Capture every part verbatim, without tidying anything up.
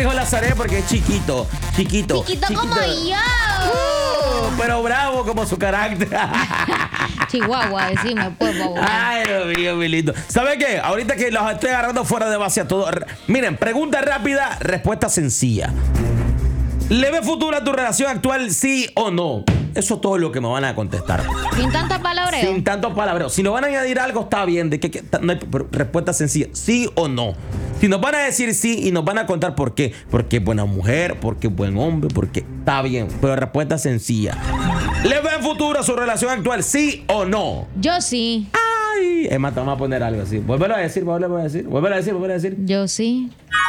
dijo Lazaré porque es chiquito. Chiquito. Chiquito, chiquito. como yo. Uh, pero bravo como su carácter. Chihuahua, decime, pues, babón. Ay, Dios mío, mi lindo. ¿Sabe qué? Ahorita que los estoy agarrando fuera de base a todos. Miren, pregunta rápida, respuesta sencilla. ¿Le ve futuro a tu relación actual, sí o no? Eso es todo lo que me van a contestar. Sin tantas palabras. Sin tantos palabreos. Si nos van a añadir algo, está bien. De que, que- no hay, pero respuesta sencilla, sí o no. Si nos van a decir sí y nos van a contar por qué. Porque es buena mujer, porque es buen hombre, porque está bien. Pero respuesta sencilla. ¿Le ve futuro a su relación actual, sí o no? Yo sí. Ay, Emma, te vamos a poner algo así. Vuélvelo a decir, vuélvelo a decir. Vuélvelo a decir, vuélvelo a decir. Yo sí.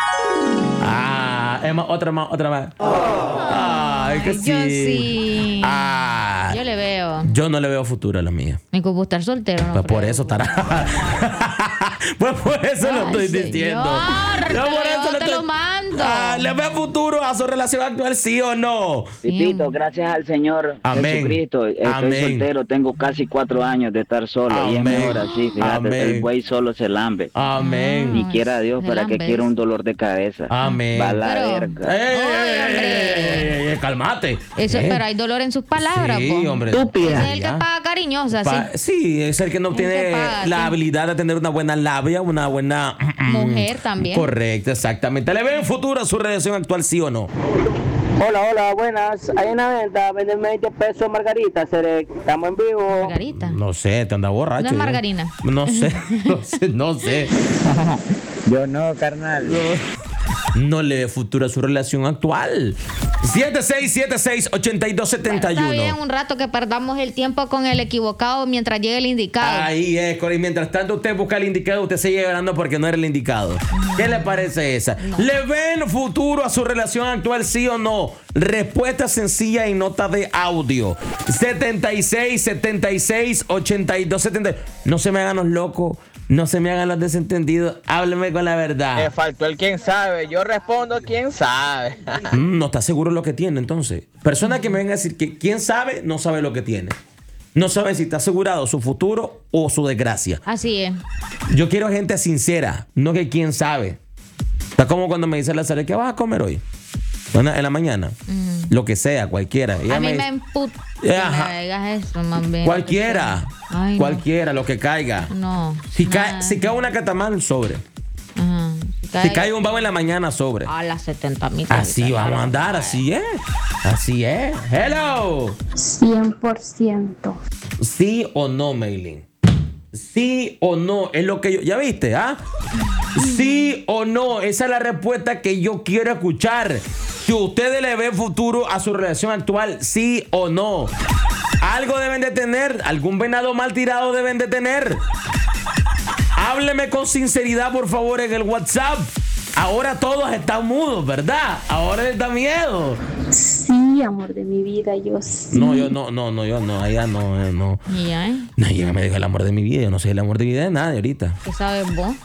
Ah, Emma, otra más, otra más. Ay, que sí. Yo sí. Ah, Yo le veo. yo no le veo futuro a la mía. Mi cupo estar soltero, ¿no? Pues por creo. eso estará. Pues por eso lo Ay, estoy señor, diciendo. te Yo por lo- eso le te estoy- lo mando. Ah, ¿le ve futuro a su relación actual, sí o no? Pipito, gracias al Señor Amén. Jesucristo, estoy Amén. soltero, tengo casi cuatro años de estar solo y es Amén. mejor así, fíjate, Amén. el buey solo se lambe. Amén. Ni quiera Dios se para que lambe. quiera un dolor de cabeza. Amén. Va a la Pero- verga. ¡Ey, ey, Ay, ey, hombre. ey, ey, ey, cálmate! Eso, Eh. pero hay dolor en sus palabras, Sí, po. hombre. Ese Estúpida. es el que paga cariñosa, Pa- sí. sí, es el que no El tiene que paga, la sí. habilidad de tener una buena labia, una buena Mujer también. Correcto, exactamente. ¿Le ve en futuro a su relación actual, sí o no? Hola, hola, buenas. Hay una venta, venden veinte pesos margarita, Cere. Estamos en vivo. Margarita. No sé, te anda borracho. No es yo. margarina. No sé, no sé, no sé. Yo no, carnal. No le ve futuro a su relación actual. siete seis siete seis, ocho dos siete Bueno, está bien uno. un rato que perdamos el tiempo con el equivocado mientras llegue el indicado. Ahí es, Cori. Mientras tanto usted busca el indicado, usted sigue ganando porque no era el indicado. ¿Qué le parece esa? ¿Le ven futuro a su relación actual, sí o no? Respuesta sencilla en nota de audio. setenta y seis, setenta y seis, ochenta y dos, setenta. No se me hagan los locos. No se me hagan los desentendidos. Hábleme con la verdad. Me faltó el quién sabe. Yo respondo quién sabe. Mm, no está seguro lo que tiene, entonces. Persona que me venga a decir que quién sabe, no sabe lo que tiene. No sabe si está asegurado su futuro o su desgracia. Así es. Yo quiero gente sincera, no que quién sabe. Está como cuando me dice la Sara, ¿qué vas a comer hoy? En la, en la mañana. Lo que sea, cualquiera. Ella A mí me me dice, emputa que Ajá. me digas eso, más bien. cualquiera. Ay, no. Cualquiera, lo que caiga. No. Si, cae, nada. si cae una catamal, sobre. Ajá. Si Si cae un vago en la mañana, sobre. a las setenta mil. Así vamos a andar, así es. Así es. Hello. cien por ciento. ¿Sí o no, Maylin? ¿Sí o no? Es lo que yo... ¿Ya viste, ah? ¿Sí o no? Esa es la respuesta que yo quiero escuchar. Si ustedes le ven futuro a su relación actual, ¿sí o no? Algo deben de tener. Algún venado mal tirado deben de tener. Hábleme con sinceridad, por favor, en el WhatsApp. Ahora todos están mudos, ¿verdad? Ahora les da miedo. Sí, amor de mi vida, yo sí. No, yo no, no, no, yo no, ella no, eh, no. Y ya, ¿eh? No, ella me dijo el amor de mi vida. Yo no soy el amor de mi vida de nadie ahorita. ¿Qué sabes vos?